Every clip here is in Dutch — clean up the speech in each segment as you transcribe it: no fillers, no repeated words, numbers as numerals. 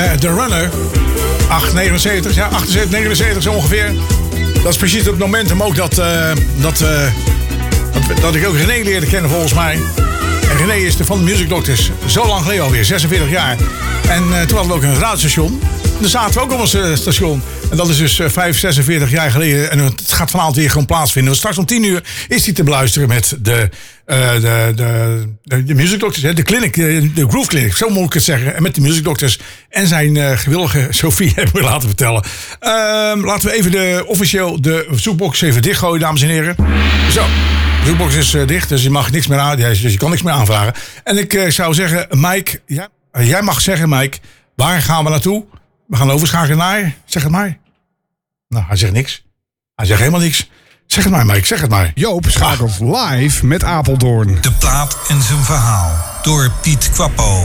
The Runner. 79, ja, 78, 79 zo ongeveer. Dat is precies het momentum ook dat ik ook René leerde kennen volgens mij. En René is van de Music Doctors. Zo lang geleden alweer, 46 jaar. En toen hadden we ook een radiostation. Daar zaten we ook op ons station. En dat is dus 46 jaar geleden. En het gaat vanavond weer gewoon plaatsvinden. Want straks om 10 uur is hij te beluisteren met de Music Doctors. Hè, de clinic, de Groove Clinic, zo moet ik het zeggen. En met de Music Doctors en zijn gewillige Sophie hebben we laten vertellen. Laten we even officieel de zoekbox even dichtgooien, dames en heren. Zo. De zoekbox is dicht, dus je mag niks meer aan. Dus je kan niks meer aanvragen. En ik zou zeggen, Mike, jij mag zeggen, Mike, waar gaan we naartoe? We gaan overschakelen naar, zeg het maar. Nou, hij zegt niks. Hij zegt helemaal niks. Zeg het maar, Mike, zeg het maar. Joop schakelt live met Apeldoorn. De plaat en zijn verhaal door Piet Quappo.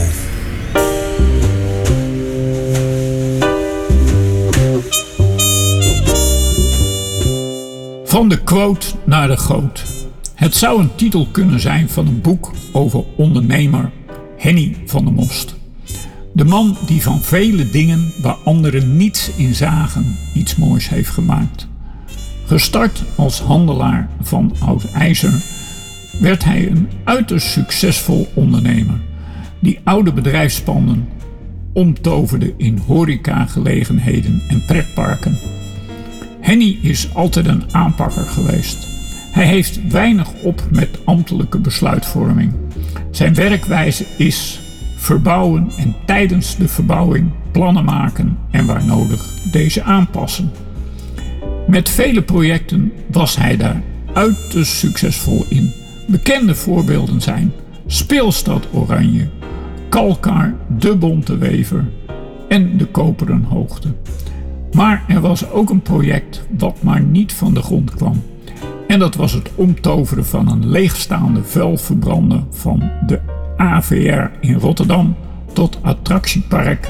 Van de quote naar de goot. Het zou een titel kunnen zijn van een boek over ondernemer Henny van der Most. De man die van vele dingen waar anderen niets in zagen iets moois heeft gemaakt. Gestart als handelaar van oud ijzer werd hij een uiterst succesvol ondernemer die oude bedrijfspanden omtoverde in horecagelegenheden en pretparken. Henny is altijd een aanpakker geweest. Hij heeft weinig op met ambtelijke besluitvorming. Zijn werkwijze is verbouwen en tijdens de verbouwing plannen maken en waar nodig deze aanpassen. Met vele projecten was hij daar uiterst succesvol in. Bekende voorbeelden zijn Speelstad Oranje, Kalkar, De Bonte Wever en de Koperen Hoogte. Maar er was ook een project wat maar niet van de grond kwam. En dat was het omtoveren van een leegstaande vuilverbrander van de AVR in Rotterdam tot attractiepark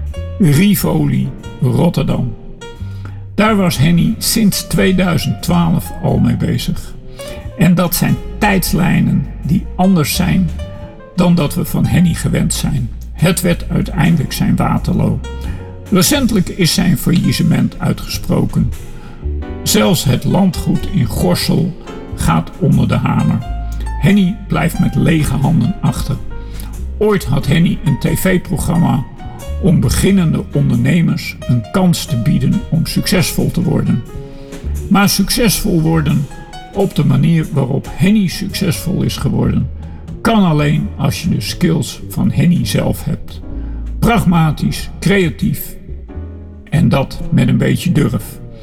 Rivoli Rotterdam. Daar was Henny sinds 2012 al mee bezig. En dat zijn tijdslijnen die anders zijn dan dat we van Henny gewend zijn. Het werd uiteindelijk zijn Waterloo. Recentelijk is zijn faillissement uitgesproken. Zelfs het landgoed in Gorssel gaat onder de hamer. Henny blijft met lege handen achter. Ooit had Henny een tv-programma om beginnende ondernemers een kans te bieden om succesvol te worden. Maar succesvol worden op de manier waarop Henny succesvol is geworden, kan alleen als je de skills van Henny zelf hebt. Pragmatisch, creatief en dat met een beetje durf.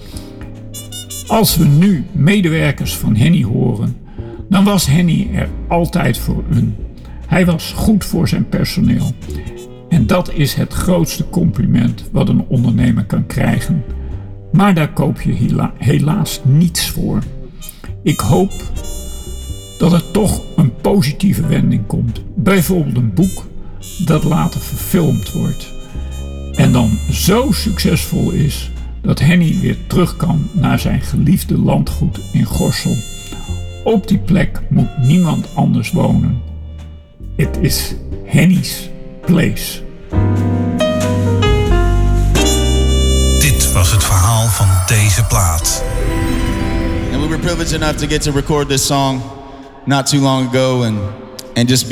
Als we nu medewerkers van Henny horen, dan was Henny er altijd voor hun. Hij was goed voor zijn personeel. En dat is het grootste compliment wat een ondernemer kan krijgen. Maar daar koop je helaas niets voor. Ik hoop dat er toch een positieve wending komt. Bijvoorbeeld een boek dat later verfilmd wordt. En dan zo succesvol is dat Henny weer terug kan naar zijn geliefde landgoed in Gorssel. Op die plek moet niemand anders wonen. Het is Henny's place. Dit was het verhaal van deze plaat. And we were privileged enough to get to record this song not too long ago and just be